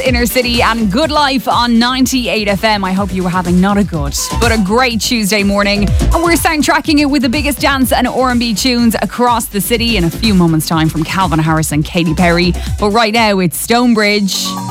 Inner City and Good Life on 98 FM. I hope you were having not a good, but a great Tuesday morning. And we're soundtracking it with the biggest dance and R&B tunes across the city in a few moments' time from Calvin Harris and Katy Perry. But right now, it's Stonebridge.